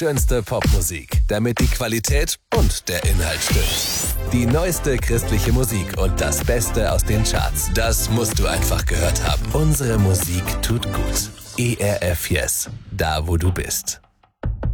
schönste Popmusik, damit die Qualität und der Inhalt stimmt. Die neueste christliche Musik und das Beste aus den Charts. Das musst du einfach gehört haben. Unsere Musik tut gut. ERF Yes, da wo du bist.